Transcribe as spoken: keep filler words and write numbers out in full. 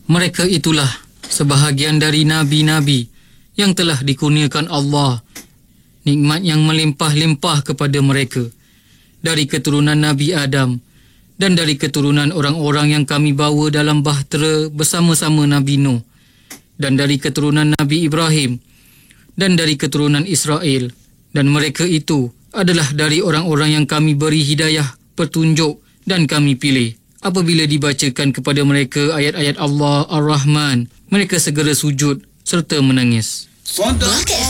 Mereka itulah sebahagian dari nabi-nabi yang telah dikurniakan Allah nikmat yang melimpah-limpah kepada mereka dari keturunan Nabi Adam dan dari keturunan orang-orang yang kami bawa dalam bahtera bersama-sama Nabi Nuh dan dari keturunan Nabi Ibrahim dan dari keturunan Israel, dan mereka itu adalah dari orang-orang yang kami beri hidayah, petunjuk dan kami pilih. Apabila dibacakan kepada mereka ayat-ayat Allah Ar-Rahman, mereka segera sujud serta menangis. Block F